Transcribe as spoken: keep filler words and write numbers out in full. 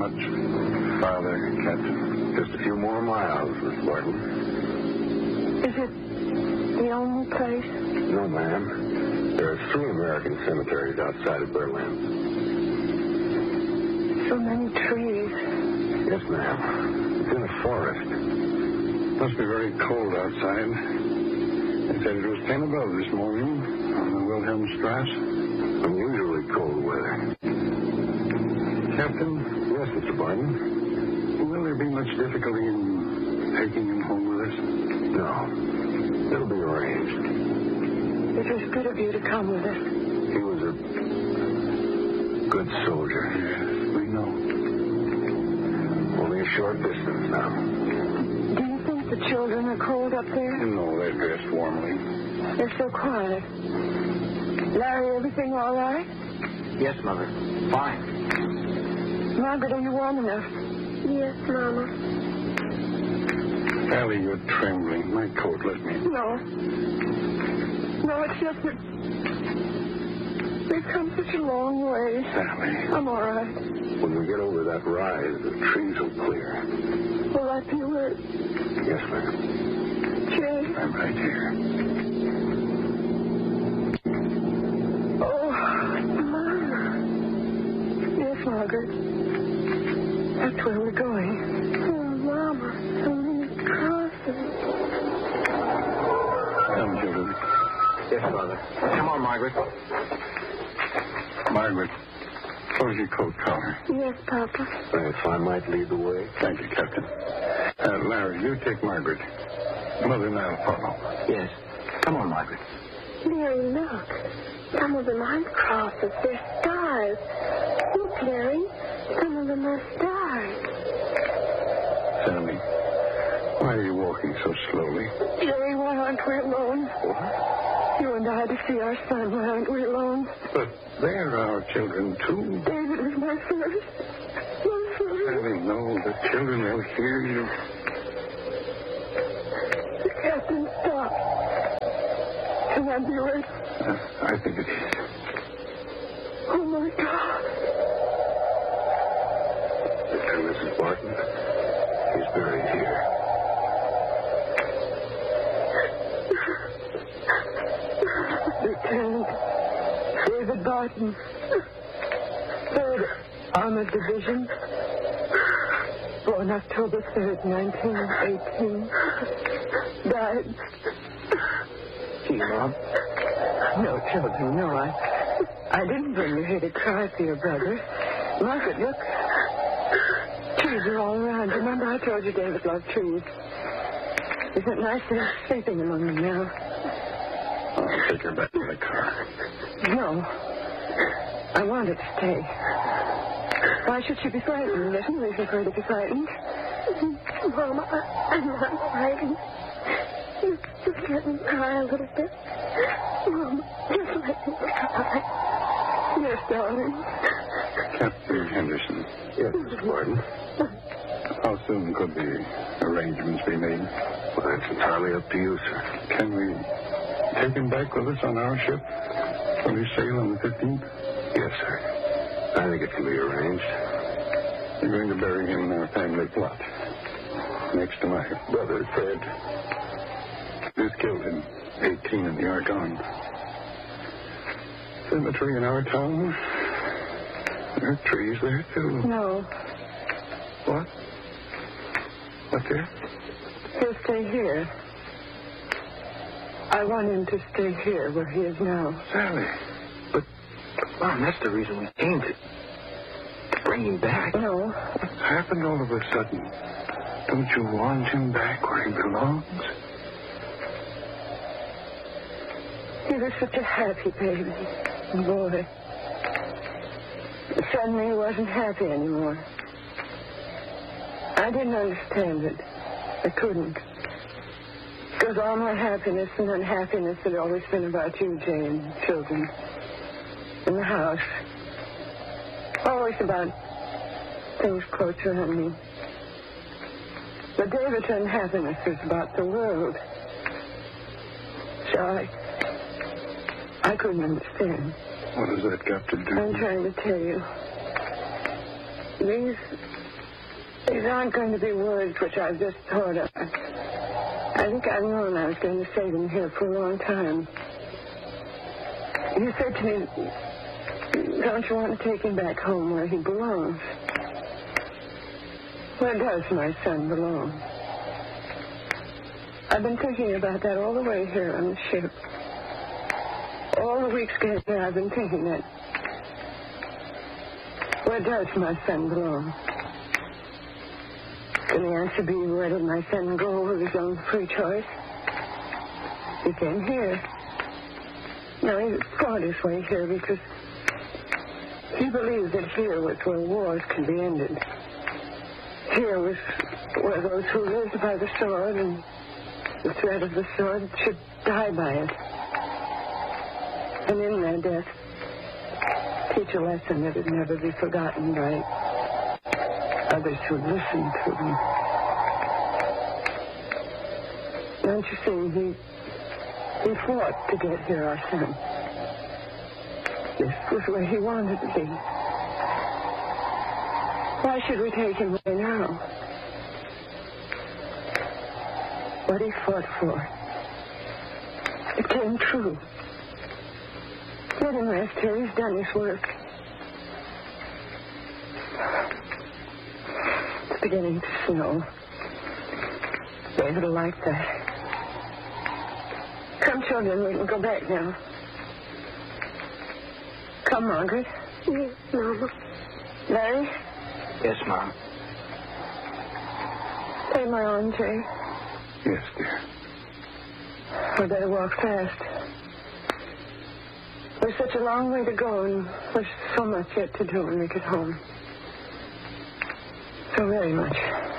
much farther, Captain? Just a few more miles, Miss Barton. Is it the only place? No, ma'am. There are three American cemeteries outside of Berlin. So many trees. Yes, ma'am. It's in a forest. Must be very cold outside. They said it was ten above this morning on the Wilhelmstrasse. Unusually cold weather. Captain? Yes, Mister Barton? Will there be much difficulty in taking him home with us? No. It'll be arranged. It was good of you to come with us. He was a good soldier. Yes, we know. Only a short distance now. Do you think the children are cold up there? No, they're dressed warmly. They're so quiet. Larry, everything all right? Yes, Mother. Fine. Margaret, are you warm enough? Yes, Mama. Allie, you're trembling. My coat, let me. No. No, it's just that we've come such a long way. Allie. I'm all right. When we get over that rise, the trees will clear. Will I be hurt? Yes, ma'am. Jay? I'm right here. Oh, Mama. Yes, Margaret. That's where we're going. Oh, Mama. So many crosses. Come, children. Yes, Mother. Come on, Margaret. Margaret, close your coat collar. Yes, Papa. If I might lead the way. Thank you, Captain. Uh, Larry, you take Margaret. Mother and I'll follow. Yes. Come on, Margaret. Larry, look. Some of them aren't crosses. They're stars. Look, Larry. Some of them are stars. Sammy, why are you walking so slowly? Jerry, why aren't we alone? What? You and I to see our son. Why aren't we alone? But they're our children, too. David was my first. My first. Sammy, no, the children will hear you. The captain stopped. Can that be right? Uh, I think it is. Oh, my God. Mister and Missus Barton, he's buried here. Lieutenant David Barton, third Armored Division, born October third, nineteen eighteen, died. Gee, Mom. No, children, no. I, I didn't bring you here to cry for your brother. Margaret, look. Trees are all around. Remember I told you David loved trees. Isn't it nice to have sleeping among them now? I'll take her back to the car. No. I want her to stay. Why should she be frightened? There's no reason for her to be frightened. Mama, I, I'm not frightened. Just, just let me cry a little bit. Mama, just let me cry. Yes, darling. Captain Henderson. Yes, Mister Barton. How soon could the arrangements be made? Well, that's entirely up to you, sir. Can we take him back with us on our ship? Will he sail on the fifteenth? Yes, sir. I think it can be arranged. We're going to bury him in our family plot. Next to my brother, Fred. He was killed in eighteen in the Argonne. Cemetery in our town. There are trees there, too. No. What? What there? He'll stay here. I want him to stay here where he is now. Sally. But, Mom, that's the reason we came to, to bring him back. No. What's happened all of a sudden? Don't you want him back where he belongs? He was such a happy baby. Boy. Suddenly he wasn't happy anymore. I didn't understand it. I couldn't. Because all my happiness and unhappiness had always been about you, Jane, children, and the house. Always about things close around me. But David's unhappiness is about the world. So I... I couldn't understand. What has that got to do? I'm trying to tell you. These, these aren't going to be words which I've just thought of. I think I've known I was going to say them here for a long time. You said to me, don't you want to take him back home where he belongs? Where does my son belong? I've been thinking about that all the way here on the ship. All the weeks getting here, I've been thinking that. Where does my son belong? Can the answer be, where did my son go of his own free choice? He came here. No, he fought his way here because he believed that here was where wars could be ended. Here was where those who lived by the sword and the threat of the sword should die by it. And in their death, teach a lesson that would never be forgotten by others who listened to them. Don't you see, he, he fought to get here, our son. This was where he wanted to be. Why should we take him away now? What he fought for, it came true. Let him rest here. He's done his work. It's beginning to snow. David will like that. Come, children, we can go back now. Come, Margaret. Yes, Mama. Larry? Yes, Mom. Take my arm, Jay. Yes, dear. We better walk fast. There's such a long way to go, and there's so much yet to do when we get home. So very much.